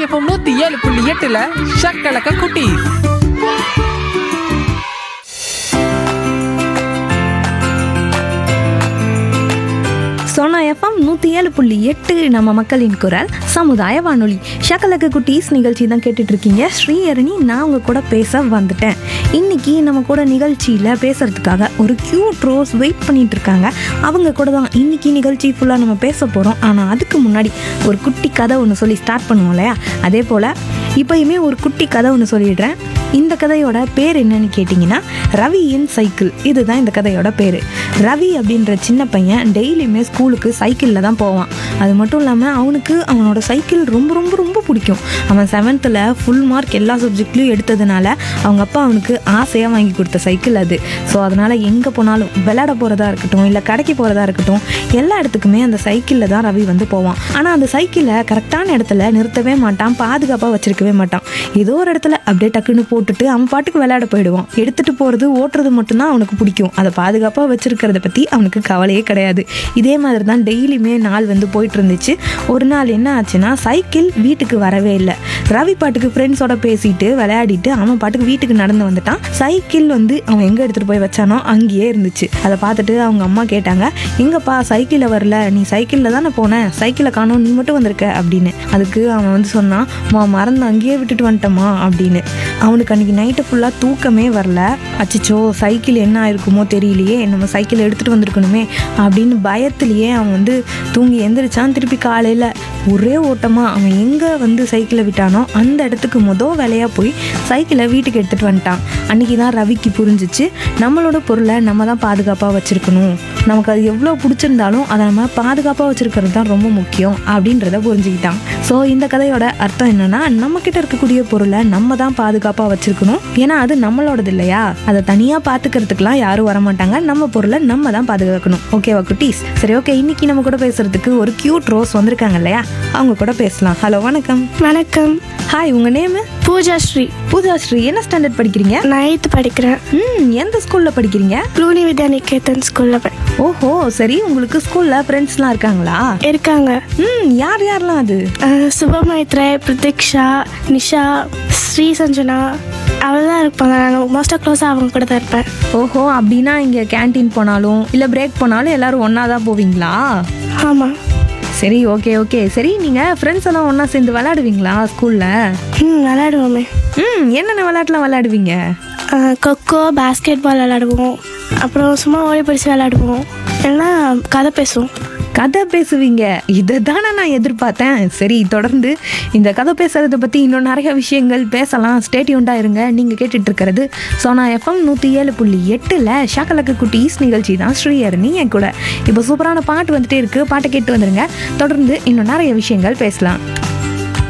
FM 107.8ல ஷக்கலக்க குட்டி. Sona FM 107.8 நம்ம மக்களின் குரல் சமுதாய வானொலி. ஷக்கலக்க குட்டீஸ் நிகழ்ச்சி தான் கேட்டுட்டு இருக்கீங்க. ஸ்ரீஹரணி நான் உங்க கூட பேச வந்துட்டேன். இன்னைக்கு நம்ம கூட நிகழ்ச்சியில் பேசுறதுக்காக ஒரு கியூட் ரோஸ் வெயிட் பண்ணிட்டு இருக்காங்க. அவங்க கூட தான் இன்னைக்கு நிகழ்ச்சி ஃபுல்லாக நம்ம பேச போகிறோம். ஆனால் அதுக்கு முன்னாடி ஒரு குட்டி கதை ஒன்று சொல்லி ஸ்டார்ட் பண்ணுவோம் இல்லையா, அதே போல் இப்போயுமே ஒரு குட்டி கதை ஒன்று சொல்லிடுறேன். இந்த கதையோட பேர் என்னன்னு கேட்டிங்கன்னா ரவியின் சைக்கிள். இதுதான் இந்த கதையோட பேர். ரவி அப்படின்ற சின்ன பையன் டெய்லியுமே ஸ்கூலுக்கு சைக்கிளில் தான் போவான். அது மட்டும் இல்லாமல் அவனுக்கு அவனோட சைக்கிள் ரொம்ப ரொம்ப ரொம்ப பிடிக்கும். அவன் 7th ஃபுல் மார்க் எல்லா சப்ஜெக்ட்லையும் எடுத்ததுனால அவங்க அப்பா அவனுக்கு ஆசையாக வாங்கி கொடுத்த சைக்கிள் அது. ஸோ அதனால் எங்கே போனாலும் விளையாட போகிறதா இருக்கட்டும், இல்லை கடைக்கு போகிறதா இருக்கட்டும், எல்லா இடத்துக்குமே அந்த சைக்கிளில் தான் ரவி வந்து போவான். ஆனால் அந்த சைக்கிளை கரெக்டான இடத்துல நிறுத்தவே மாட்டான், பாதுகாப்பாக வச்சிருக்கவே மாட்டான். ஏதோ ஒரு இடத்துல அப்படியே டக்குன்னு போட்டுட்டு அவன் பாட்டுக்கு விளையாட போயிடுவான். எடுத்துகிட்டு போகிறது ஓட்டுறது மட்டும்தான் அவனுக்கு பிடிக்கும். அதை பாதுகாப்பாக வச்சிருக்கிறத பற்றி அவனுக்கு கவலையே கிடையாது. இதே மாதிரி தான் டெய்லியுமே நாள் வந்து போயிட்டு இருந்துச்சு. ஒரு நாள் என்ன ஆச்சுன்னா, சைக்கிள் வீட்டுக்கு வரவே இல்லை. ரவி பாட்டுக்கு ஃப்ரெண்ட்ஸோட பேசிட்டு விளையாடிட்டு அவன் பாட்டுக்கு வீட்டுக்கு நடந்து வந்துட்டான். சைக்கிள் வந்து அவன் எங்கே எடுத்துகிட்டு போய் வச்சானோ அங்கேயே இருந்துச்சு. அதை பார்த்துட்டு அவங்க அம்மா கேட்டாங்க, எங்கப்பா சைக்கிளில் வரல, நீ சைக்கிளில் தானே போனேன், சைக்கிளை காணோம், நீ மட்டும் வந்திருக்க அப்படின்னு. அதுக்கு அவன் வந்து சொன்னான், மறந்து அங்கேயே விட்டுட்டு வந்துட்டோமா அப்படின்னு. அவனுக்கு அன்றைக்கி நைட்டு ஃபுல்லாக தூக்கமே வரல. அச்சிச்சோ சைக்கிள் என்ன ஆயிருக்குமோ தெரியலையே, நம்ம சைக்கிளை எடுத்துகிட்டு வந்திருக்கணுமே அப்படின்னு பயத்துலேயே அவன் வந்து தூங்கி எந்திரிச்சான். திருப்பி காலையில் ஒரே ஓட்டமாக அவன் எங்கே வந்து சைக்கிளை விட்டானோ அந்த இடத்துக்கு வேலையாக போய் சைக்கிளை வீட்டுக்கு எடுத்துகிட்டு வந்துட்டான். அன்றைக்கி தான் ரவிக்கு புரிஞ்சிச்சு, நம்மளோட பொருளை நம்ம தான் பாதுகாப்பாக வச்சுருக்கணும், நமக்கு அது எவ்வளோ பிடிச்சிருந்தாலும் அதை நம்ம பாதுகாப்பாக வச்சுருக்கிறது தான் ரொம்ப முக்கியம் அப்படின்றத புரிஞ்சுக்கிட்டான். ஸோ இந்த கதையோட அர்த்தம் என்னென்னா, நம்மக்கிட்ட இருக்கக்கூடிய பொருளை நம்ம தான் பாதுகாப்பாக வச்சுருக்கணும். ஏன்னா அது நம்மளோடது இல்லையா, அதை தனியாக பார்த்துக்கிறதுக்கெலாம் யாரும் வரமாட்டாங்க. நம்ம பொருளை நம்ம தான் பாதுகாக்கணும். ஓகேவா குட்டீஸ்? சரி, ஓகே. இன்னைக்கு நம்ம கூட பேசுறதுக்கு ஒரு கியூட் ரோஸ் வந்திருக்காங்க இல்லையா, அவங்க கூட பேசலாம். ஹலோ, வணக்கம். வணக்கம். ஹாய், உங்கள் நேமு? பூஜாஸ்ரீ. பூஜாஸ்ரீ, என்ன ஸ்டாண்டர்ட் படிக்கிறீங்க? 9th படிக்கிறேன். எந்த ஸ்கூலில் படிக்கிறீங்க? ப்ளூனி வித்யா நிகேதன் ஸ்கூலில். ஓஹோ, சரி. உங்களுக்கு ஸ்கூலில் ஃப்ரெண்ட்ஸ்லாம் இருக்காங்களா? இருக்காங்க. யார் யாரெல்லாம் அது? சுபமைத்ரே, பிரதீக்ஷா, நிஷா, ஸ்ரீ சஞ்சனா, அவ்வளோதான் இருப்பாங்க. நாங்கள் மோஸ்ட்டாக க்ளோஸாக அவங்க கூட தான் இருப்பேன். ஓஹோ, அப்படின்னா இங்கே கேன்டீன் போனாலும் இல்லை பிரேக் போனாலும் எல்லோரும் ஒன்றா தான் போவீங்களா? ஆமாம். சரி, ஓகே ஓகே. சரி, நீங்கள் ஃப்ரெண்ட்ஸ் எல்லாம் ஒன்றா சேர்ந்து விளையாடுவீங்களா ஸ்கூலில்? விளையாடுவோமே. என்னென்ன விளையாட்டுலாம் விளையாடுவீங்க? கொக்கோ, பாஸ்கெட் பால் விளையாடுவோம். அப்புறம் சும்மா ஓடி பிடிச்சி விளையாடுவோம். எல்லாம் கதை பேசுவோம். கதை பேசுவீங்க, இதை தானே நான் எதிர்பார்த்தேன். சரி, தொடர்ந்து இந்த கதை பேசுறதை பற்றி இன்னும் நிறைய விஷயங்கள் பேசலாம். ஸ்டேட்யூண்டாக இருங்க. நீங்கள் கேட்டுட்டு இருக்கிறது சோனா எஃப்எம் 107.8ல் ஷக்கலக்க குட்டீஸ் நிகழ்ச்சி தான். ஸ்ரீஹரணி என் கூட. இப்போ சூப்பரான பாட்டு வந்துட்டே இருக்குது. பாட்டை கேட்டு வந்துருங்க. தொடர்ந்து இன்னும் நிறைய விஷயங்கள் பேசலாம்.